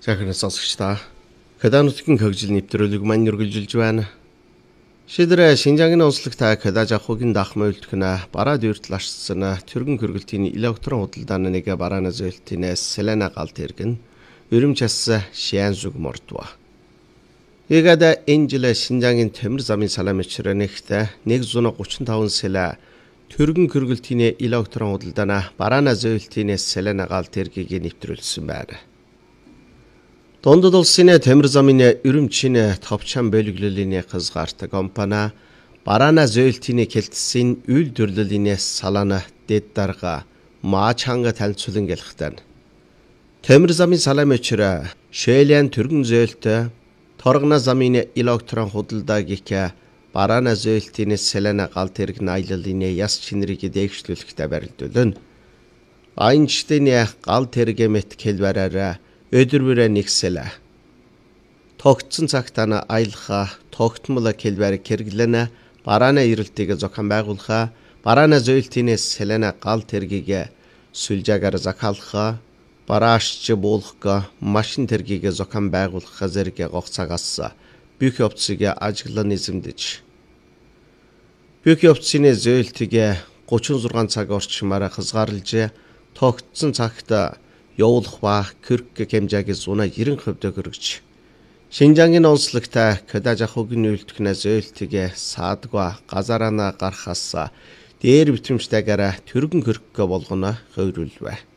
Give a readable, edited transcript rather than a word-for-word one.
Захирал сонсогчдаа Кадан нутгийн хөгжил нэвтрүүлэг маань үргэлжилж байна. Шийдвэр Шинжаагийн онцлог та Кадаж ахуйн дахмын үлдэхнэ бараа дүүртэл ашигсан түргэн хөргөлтийн электрон худалдааны нэг бараана зөөлтийнээс Селена галт иргэн өрөмчс шиан зүг мордва. Игада Энжел Шинжаагийн Тэнгэр замын салаам ичрэнэгт 135 сэлэ түргэн хөргөлтийн электрон худалдаана бараана зөөлтийнээс Селена галт иргийг нэвтрүүлсэн байна. Дундад улсын Тэнгэр замын өрөмчийн товчхон бөлөглөлийн хязгаартай компани бараана зөөлтийн келтсийн үйл төрлөлийнээс салаана дэд дарга маачанга танилцуулан гэлхтэн. Тэнгэр замын салаам ичрэ шэлэн түргэн зөөлт торгона замын электрон худалдаа гих бараана зөөлтийнээс Селена галт ирэг аяллалын яс чинрийг дээгшлүүлэхтэй барилдуулна. Айнштейн галт иргэмэт хэлбэрээр өдөрвөрэ нэгсэлэ. Тогтсон цагтаа аялха тогтмол хэлбэр хэрэглэнэ бараана ирэлтийг зохион байгуулах бараана зөөлтийнээс Селена галт тэргийг сүлжаагаар захиалах бараашч буулгах машин тэргийг зохион байгуулах зэрэг гоцаагаас бүх явцыг ажиглан эзэмдэж бүх явцын зөөлтийг 36 цаг орчмоор хязгаарлаж тогтсон цагт явуулах ба Кюрк хэмжээгийн 90% хүргэж Шинжаагийн онцлогтой Кадаж ахуйн үйлдвэрийн зөөлтийг саадгүй газараа гарахаас дээр битэмжтэйгээр түргэн хөрөх болгоно хувирлвэ.